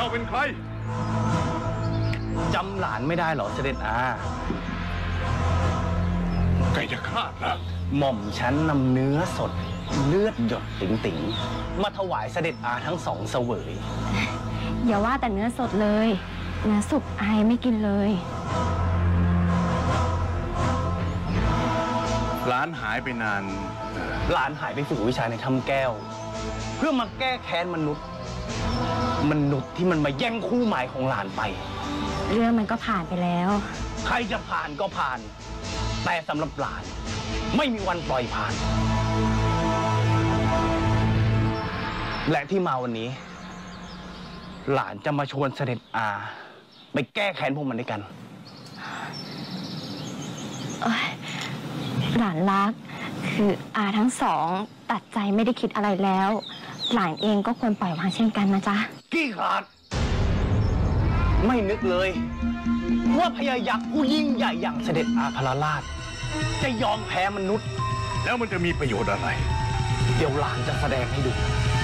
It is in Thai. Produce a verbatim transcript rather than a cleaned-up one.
เป็นใครจำหลานไม่ได้เหรอเสด็จอาใครจะฆ่าล่ะหม่อมฉันนำเนื้อสดเลือดหยดติ๋งๆมาถวายเสด็จอาทั้งสองเสวยอย่าว่าแต่เนื้อสดเลยเนื้อสุกอายไม่กินเลยหลานหายไปนานหลานหายไปฝึกวิชาในถ้ำแก้วเพื่อมาแก้แค้นมนุษย์มนุษย์ที่มันมาแย่งคู่หมายของหลานไปเรื่องมันก็ผ่านไปแล้วใครจะผ่านก็ผ่านแต่สำหรับหลานไม่มีวันปล่อยผ่านและที่มาวันนี้หลานจะมาชวนเสด็จอาไปแก้แค้นพวกมันด้วยกันหลานรักคืออาทั้งสองตัดใจไม่ได้คิดอะไรแล้วหลานเองก็ควรปล่อยวางเช่นกันนะจ๊ะกี้ขาดไม่นึกเลยว่าพญายักษ์ผู้ยิ่งใหญ่อย่างเสด็จอาพระราชจะยอมแพ้มนุษย์แล้วมันจะมีประโยชน์อะไรเดี๋ยวหลานจะแสดงให้ดู